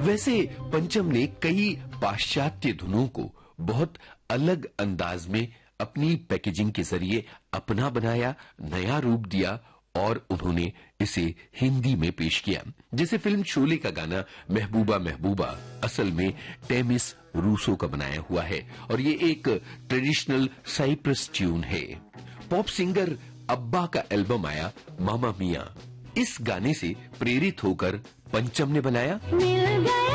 वैसे पंचम ने कई पाश्चात्य धुनों को बहुत अलग अंदाज में अपनी पैकेजिंग के जरिए अपना बनाया, नया रूप दिया और उन्होंने इसे हिंदी में पेश किया। जैसे फिल्म शोले का गाना महबूबा महबूबा असल में टेमिस रूसो का बनाया हुआ है और ये एक ट्रेडिशनल साइप्रस ट्यून है। पॉप सिंगर अब्बा का एल्बम आया मामा मिया, इस गाने से प्रेरित होकर पंचम ने बनाया